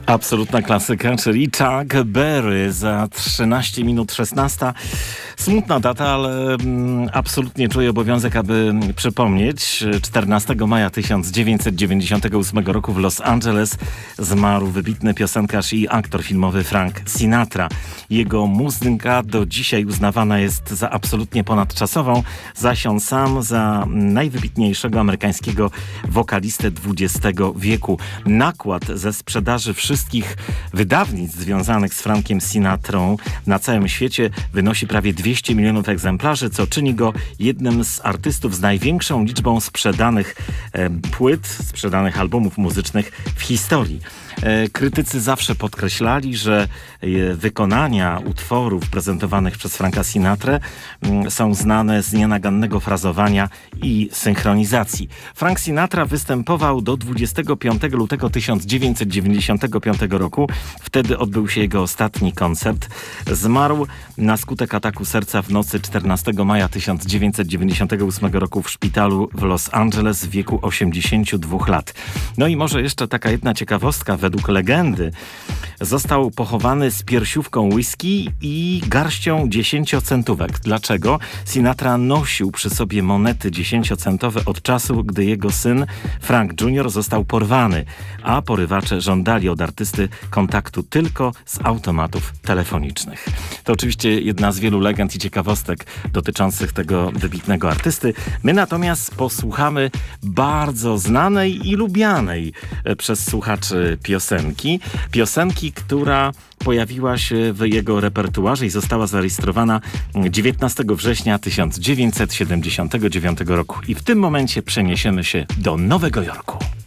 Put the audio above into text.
Absolutna klasyka, czyli Chuck Berry za 13 minut 16. Smutna data, ale absolutnie czuję obowiązek, aby przypomnieć. 14 maja 1998 roku w Los Angeles zmarł wybitny piosenkarz i aktor filmowy Frank Sinatra. Jego muzyka do dzisiaj uznawana jest za absolutnie ponadczasową, zaś on sam za najwybitniejszego amerykańskiego wokalistę XX wieku. Nakład ze sprzedaży wszystkich wydawnictw związanych z Frankiem Sinatrą na całym świecie wynosi prawie 200 milionów egzemplarzy, co czyni go jednym z artystów z największą liczbą sprzedanych płyt, sprzedanych albumów muzycznych w historii. Krytycy zawsze podkreślali, że wykonania utworów prezentowanych przez Franka Sinatrę są znane z nienagannego frazowania i synchronizacji. Frank Sinatra występował do 25 lutego 1995 roku. Wtedy odbył się jego ostatni koncert. Zmarł na skutek ataku serca w nocy 14 maja 1998 roku w szpitalu w Los Angeles w wieku 82 lat. No i może jeszcze taka jedna ciekawostka. Według legendy został pochowany z piersiówką whisky i garścią 10-centówek. Dlaczego? Sinatra nosił przy sobie monety 10-centowe od czasu, gdy jego syn Frank Jr. został porwany, a porywacze żądali od artysty kontaktu tylko z automatów telefonicznych. To oczywiście jedna z wielu legend i ciekawostek dotyczących tego wybitnego artysty. My natomiast posłuchamy bardzo znanej i lubianej przez słuchaczy piosenki, która pojawiła się w jego repertuarze i została zarejestrowana 19 września 1979 roku. I w tym momencie przeniesiemy się do Nowego Jorku.